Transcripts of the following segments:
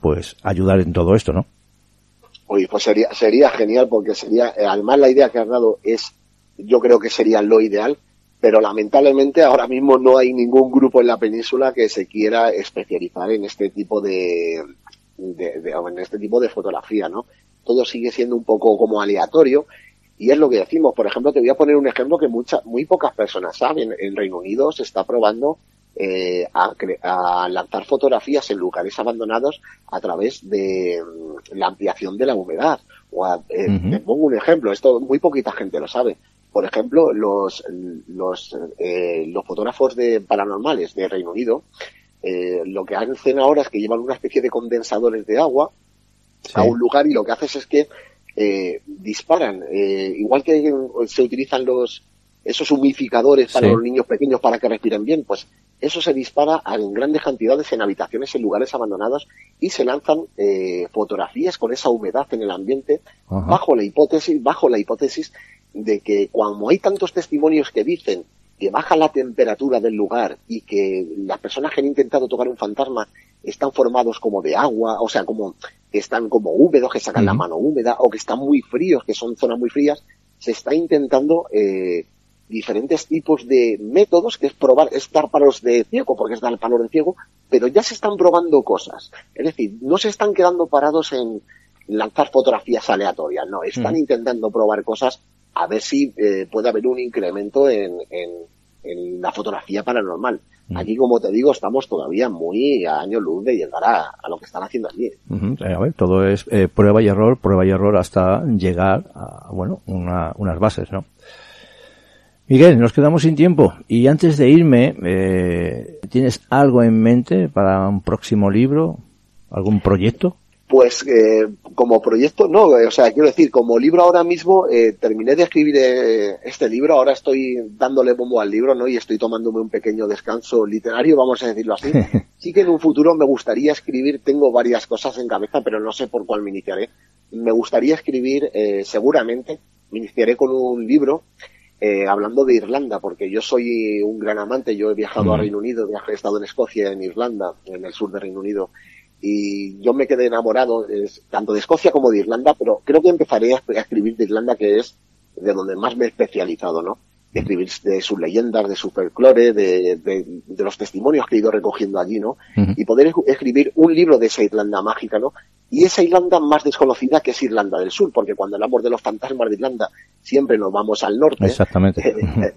pues ayudar en todo esto, ¿no? Oye, pues sería genial, porque sería, además la idea que has dado yo creo que sería lo ideal, pero lamentablemente ahora mismo no hay ningún grupo en la península que se quiera especializar en este tipo en este tipo de fotografía, ¿no? Todo sigue siendo un poco como aleatorio, y es lo que decimos. Por ejemplo, te voy a poner un ejemplo que muy pocas personas saben. En Reino Unido se está probando a lanzar fotografías en lugares abandonados a través de la ampliación de la humedad. Te pongo un ejemplo, esto muy poquita gente lo sabe. Por ejemplo, los fotógrafos paranormales de Reino Unido, lo que hacen ahora es que llevan una especie de condensadores de agua a un lugar, y lo que haces es que disparan, igual que se utilizan esos humidificadores para los niños pequeños para que respiren bien, pues eso se dispara en grandes cantidades en habitaciones, en lugares abandonados, y se lanzan fotografías con esa humedad en el ambiente, bajo la hipótesis de que, como hay tantos testimonios que dicen que baja la temperatura del lugar y que las personas que han intentado tocar un fantasma están formados como de agua, o sea, como que están como húmedos, que sacan la mano húmeda, o que están muy fríos, que son zonas muy frías, se está intentando diferentes tipos de métodos, que es dar palos de ciego, porque es dar palos de ciego, pero ya se están probando cosas. Es decir, no se están quedando parados en lanzar fotografías aleatorias, no, están intentando probar cosas a ver si puede haber un incremento en la fotografía paranormal. Aquí, como te digo, estamos todavía muy a años luz de llegar a lo que están haciendo allí. A ver, todo es prueba y error hasta llegar a, unas bases, ¿no? Miguel, nos quedamos sin tiempo, y antes de irme, ¿tienes algo en mente para un próximo libro? ¿Algún proyecto? Pues como proyecto no, o sea, quiero decir, como libro ahora mismo terminé de escribir este libro, ahora estoy dándole bombo al libro, ¿no? Y estoy tomándome un pequeño descanso literario, vamos a decirlo así. Sí que en un futuro me gustaría escribir, tengo varias cosas en cabeza, pero no sé por cuál me iniciaré. Me gustaría escribir, seguramente, me iniciaré con un libro hablando de Irlanda, porque yo soy un gran amante, yo he viajado a Reino Unido, he estado en Escocia, en Irlanda, en el sur de Reino Unido, y yo me quedé enamorado tanto de Escocia como de Irlanda, pero creo que empezaré a escribir de Irlanda, que es de donde más me he especializado, ¿no? De escribir de sus leyendas, de su folclore, de los testimonios que he ido recogiendo allí, ¿no? Y poder escribir un libro de esa Irlanda mágica, ¿no? Y esa Irlanda más desconocida, que es Irlanda del Sur, porque cuando hablamos de los fantasmas de Irlanda siempre nos vamos al norte. Exactamente.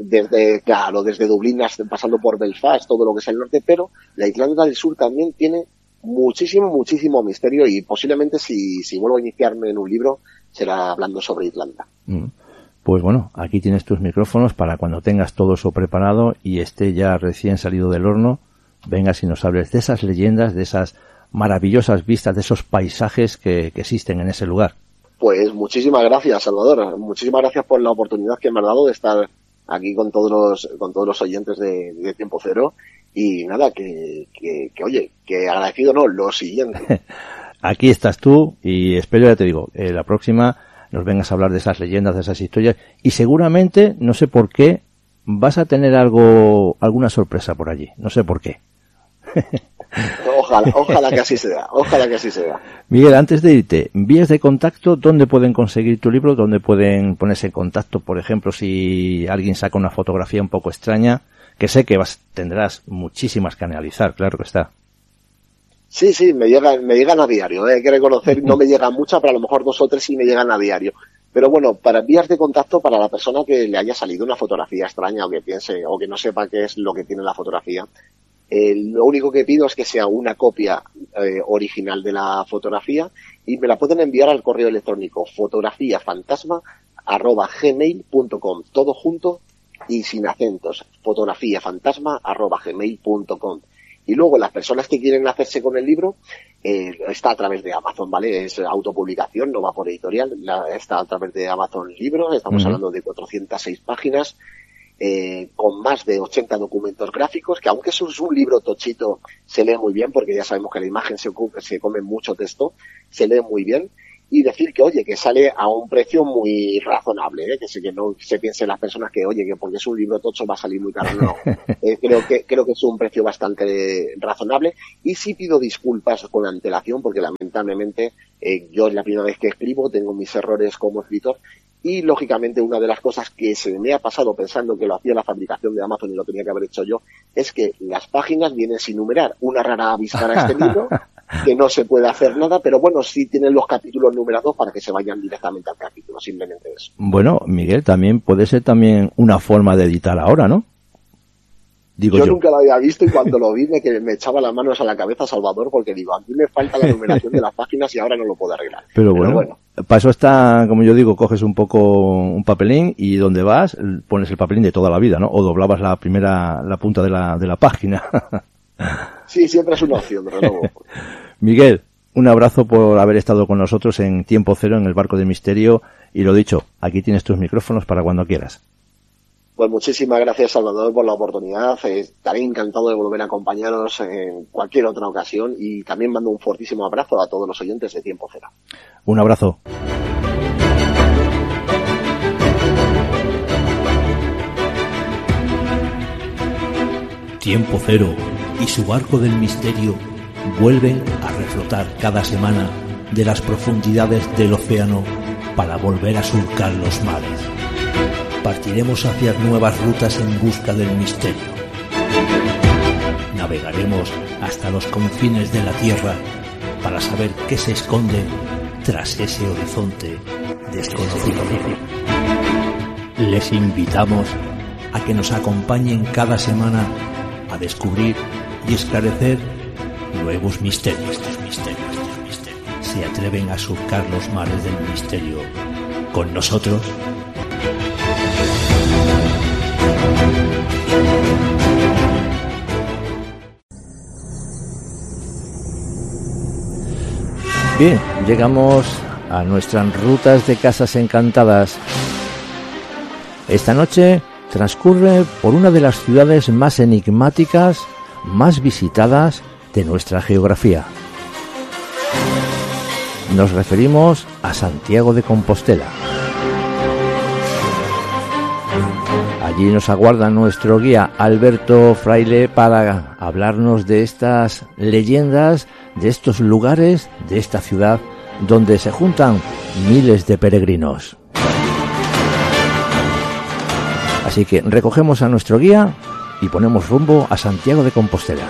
Desde Dublín pasando por Belfast, todo lo que es el norte, pero la Irlanda del Sur también tiene muchísimo misterio, y posiblemente si vuelvo a iniciarme en un libro será hablando sobre Irlanda. Pues bueno, aquí tienes tus micrófonos para cuando tengas todo eso preparado y esté ya recién salido del horno, vengas y nos hables de esas leyendas, de esas maravillosas vistas, de esos paisajes que existen en ese lugar. Pues muchísimas gracias, Salvador, muchísimas gracias por la oportunidad que me has dado de estar aquí con todos los oyentes de Tiempo Cero. Y nada, que agradecido no, lo siguiente. Aquí estás tú, y espero, ya te digo, la próxima nos vengas a hablar de esas leyendas, de esas historias, y seguramente, no sé por qué, vas a tener alguna sorpresa por allí, no sé por qué. Ojalá que así sea, Miguel, antes de irte, vías de contacto, ¿dónde pueden conseguir tu libro? ¿Dónde pueden ponerse en contacto? Por ejemplo, si alguien saca una fotografía un poco extraña, que sé que tendrás muchísimas que analizar, claro que está. Sí, me llegan a diario, hay que reconocer, no me llegan muchas, pero a lo mejor 2 o 3 sí me llegan a diario. Pero bueno, para vías de contacto, para la persona que le haya salido una fotografía extraña, o que piense, o que no sepa qué es lo que tiene la fotografía, lo único que pido es que sea una copia original de la fotografía, y me la pueden enviar al correo electrónico fotografiafantasma@gmail.com, todo junto y sin acentos, fotografiafantasma@gmail.com. Y luego las personas que quieren hacerse con el libro, está a través de Amazon, ¿vale? Es autopublicación, no va por editorial, está a través de Amazon Libros, estamos hablando de 406 páginas, con más de 80 documentos gráficos, que aunque eso es un libro tochito, se lee muy bien, porque ya sabemos que la imagen se come mucho texto, se lee muy bien. y decir que, oye, que sale a un precio muy razonable, que no se piensen las personas que, oye, que porque es un libro tocho va a salir muy caro. No, creo que es un precio bastante razonable, y sí pido disculpas con antelación porque lamentablemente yo es la primera vez que escribo, tengo mis errores como escritor, y lógicamente una de las cosas que se me ha pasado pensando que lo hacía la fabricación de Amazon y lo tenía que haber hecho yo, es que las páginas vienen sin numerar, una rara avis para este libro, que no se puede hacer nada, pero bueno, sí tienen los capítulos numerados para que se vayan directamente al capítulo, simplemente eso. Bueno, Miguel, también puede ser también una forma de editar ahora, ¿no? Yo nunca lo había visto, y cuando lo vi me echaba las manos a la cabeza Salvador, porque digo, a mí me falta la numeración de las páginas y ahora no lo puedo arreglar. Pero bueno, para eso está, como yo digo, coges un papelín y donde vas pones el papelín de toda la vida, ¿no? O doblabas la punta de la página. Sí, siempre es una opción, pero no. Miguel, un abrazo por haber estado con nosotros en Tiempo Cero, en el Barco del Misterio, y lo dicho, aquí tienes tus micrófonos para cuando quieras. Pues muchísimas gracias, Salvador, por la oportunidad. Estaré encantado de volver a acompañaros en cualquier otra ocasión, y también mando un fortísimo abrazo a todos los oyentes de Tiempo Cero. Un abrazo. Tiempo Cero y su Barco del Misterio vuelven a reflotar cada semana de las profundidades del océano para volver a surcar los mares. Partiremos hacia nuevas rutas en busca del misterio. Navegaremos hasta los confines de la Tierra para saber qué se esconde tras ese horizonte desconocido. Les invitamos a que nos acompañen cada semana a descubrir y esclarecer nuevos misterios. ¿Se atreven a surcar los mares del misterio con nosotros? Bien, llegamos a nuestras rutas de casas encantadas. Esta noche transcurre por una de las ciudades más enigmáticas, más visitadas de nuestra geografía. Nos referimos a Santiago de Compostela. Allí nos aguarda nuestro guía Alberto Fraile para hablarnos de estas leyendas, de estos lugares, de esta ciudad donde se juntan miles de peregrinos. Así que recogemos a nuestro guía y ponemos rumbo a Santiago de Compostela.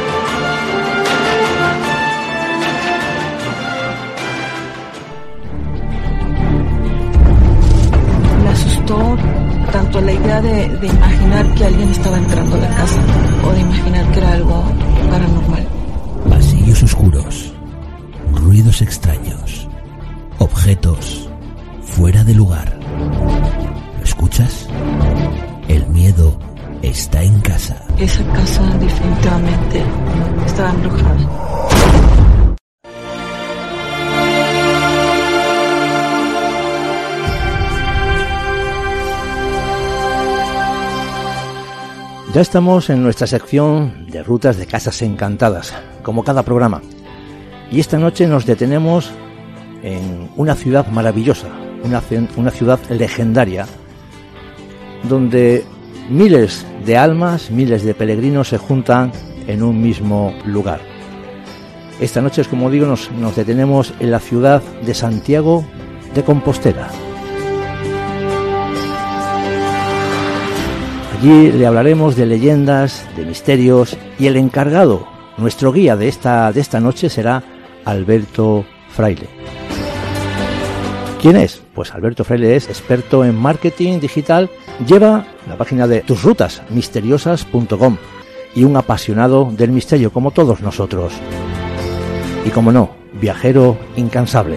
Me asustó tanto la idea de imaginar que alguien estaba entrando a la casa, o de imaginar que era algo paranormal. Pasillos oscuros, ruidos extraños, objetos fuera de lugar. ¿Lo escuchas? El miedo está en casa. Esa casa definitivamente estaba embrujada. Ya estamos en nuestra sección de rutas de casas encantadas, como cada programa. Y esta noche nos detenemos en una ciudad maravillosa, una ciudad legendaria, donde miles de almas, miles de peregrinos se juntan en un mismo lugar. Esta noche, como digo, nos detenemos en la ciudad de Santiago de Compostela. Allí le hablaremos de leyendas, de misterios, y el encargado, nuestro guía de esta noche, será Alberto Fraile. ¿Quién es? Pues Alberto Fraile es experto en marketing digital, lleva la página de tusrutasmisteriosas.com y un apasionado del misterio como todos nosotros. Y como no, viajero incansable.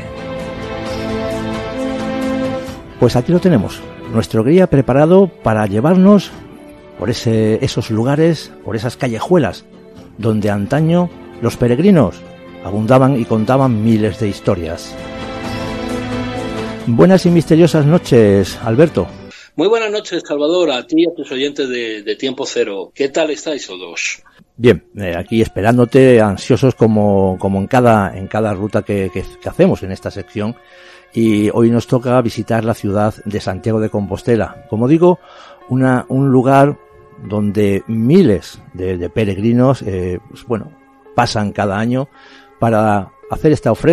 Pues aquí lo tenemos, nuestro guía preparado para llevarnos por esos lugares, por esas callejuelas, donde antaño los peregrinos abundaban y contaban miles de historias. Buenas y misteriosas noches, Alberto. Muy buenas noches, Salvador, a ti y a tus oyentes de Tiempo Cero. ¿Qué tal estáis todos? Bien, aquí esperándote, ansiosos como en cada ruta que hacemos en esta sección. Y hoy nos toca visitar la ciudad de Santiago de Compostela. Como digo, un lugar donde miles de peregrinos, pasan cada año para hacer esta ofrenda